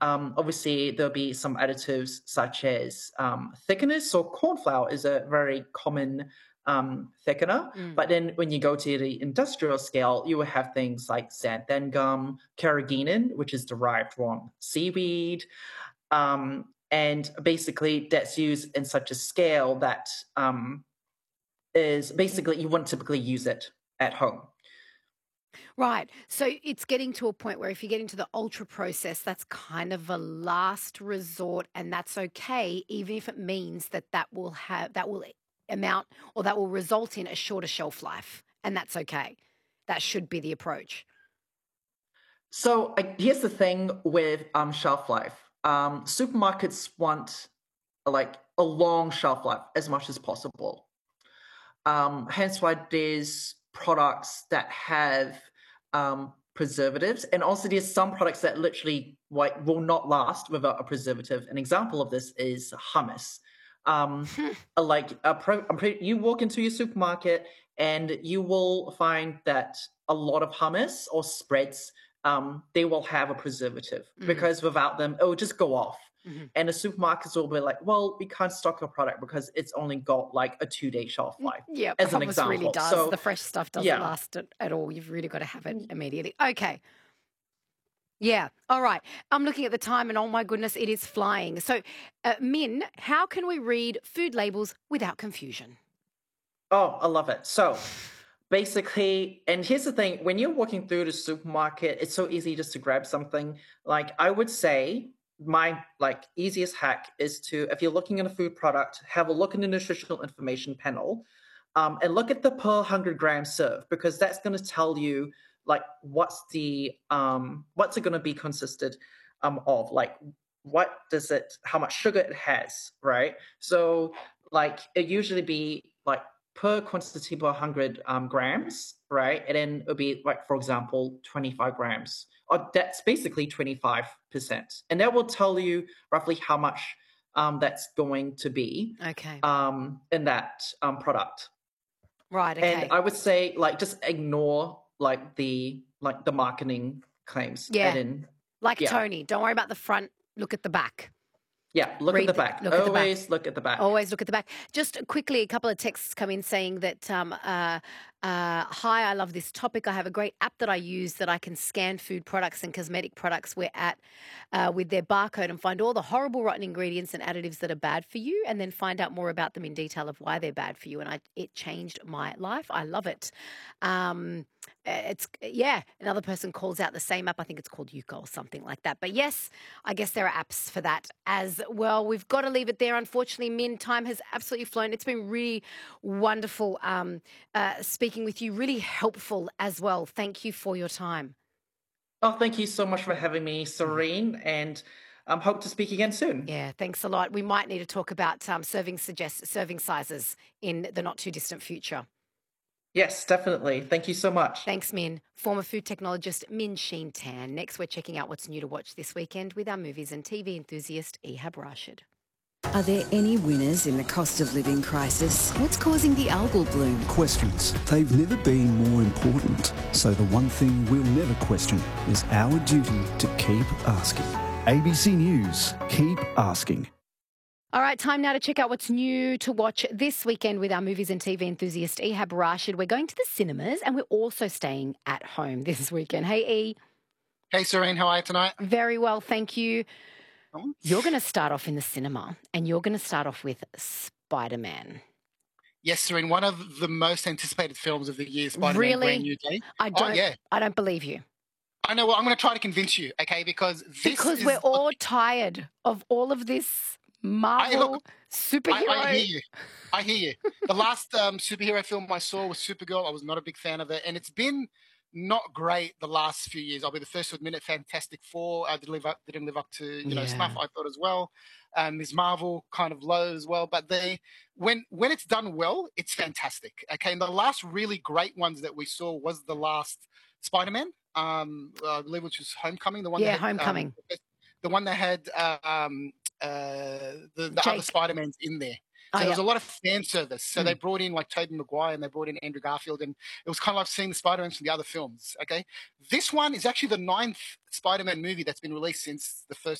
obviously there'll be some additives such as thickeners. So corn flour is a very common thickener. But then when you go to the industrial scale, you will have things like xanthan gum, carrageenan, which is derived from seaweed. And basically that's used in such a scale that is basically you wouldn't typically use it at home. Right. So it's getting to a point where if you get into the ultra process, that's kind of a last resort, and that's okay, even if it means that will amount or that will result in a shorter shelf life, and that's okay. That should be the approach. So here's the thing with shelf life. Supermarkets want like a long shelf life as much as possible. Hence why there's products that have preservatives, and also there's some products that literally will not last without a preservative. An example of this is hummus. You walk into your supermarket and you will find that a lot of hummus or spreads, they will have a preservative because without them, it will just go off. And the supermarkets will be like, well, we can't stock your product because it's only got like a 2-day shelf life, Yeah, as an hummus example. really does. So, The fresh stuff doesn't yeah. last at all. You've really got to have it immediately. Okay. Yeah. All right. I'm looking at the time and oh my goodness, it is flying. So, Min, how can we read food labels without confusion? Oh, I love it. So basically, and here's the thing, when you're walking through the supermarket, it's so easy just to grab something. Like I would say my easiest hack is to, if you're looking at a food product, have a look in the nutritional information panel, and look at the per 100 gram serve, because that's going to tell you like what's it going to be consisted of, like how much sugar it has, right? So like it usually be like per quantity per 100 grams, right? And then it'll be like, for example, 25 grams. Or that's basically 25%. And that will tell you roughly how much that's going to be Okay. in that product. Right. Okay. And I would say like just ignore the marketing claims. Yeah. And then, Like yeah. Tony, don't worry about the front, look at the back. Yeah, look at the back. Always look at the back. Always look at the back. Just quickly, a couple of texts come in saying that, hi, I love this topic. I have a great app that I use that I can scan food products and cosmetic products we're at with their barcode and find all the horrible, rotten ingredients and additives that are bad for you, and then find out more about them in detail of why they're bad for you. And it changed my life. I love it. Another person calls out the same app. I think it's called Yuka or something like that. But yes, I guess there are apps for that as well. We've got to leave it there. Unfortunately, Min, time has absolutely flown. It's been really wonderful speaking with you, really helpful as well. Thank you for your time. Oh, thank you so much for having me, Serene, and hope to speak again soon. Yeah, thanks a lot. We might need to talk about serving sizes in the not too distant future. Yes, definitely. Thank you so much. Thanks, Min. Former food technologist Min Sheen Tan. Next, we're checking out what's new to watch this weekend with our movies and TV enthusiast Ehab Rashid. Are there any winners in the cost of living crisis? What's causing the algal bloom? Questions. They've never been more important. So the one thing we'll never question is our duty to keep asking. ABC News. Keep asking. All right, time now to check out what's new to watch this weekend with our movies and TV enthusiast Ehab Rashid. We're going to the cinemas and we're also staying at home this weekend. Hey, E. Hey, Serene. How are you tonight? Very well, thank you. You're going to start off in the cinema and you're going to start off with Spider-Man. Yes, Serene. One of the most anticipated films of the year, Spider-Man Really? Brand New Day. I don't believe you. I know. Well, I'm going to try to convince you, okay? Because we're all tired of all of this Marvel superhero. I hear you. The last superhero film I saw was Supergirl. I was not a big fan of it. And it's been not great the last few years. I'll be the first to admit it. Fantastic Four didn't live up to snuff, I thought, as well. Ms. Marvel kind of low as well. But when it's done well, it's fantastic. Okay, and the last really great ones that we saw was the last Spider-Man, I believe, which was Homecoming. The one Homecoming. The one that had the other Spider-Mans in there. So there was a lot of fan service. So they brought in like Tobey Maguire and they brought in Andrew Garfield, and it was kind of like seeing the Spider-Man from the other films. Okay, this one is actually the 9th Spider-Man movie that's been released since the first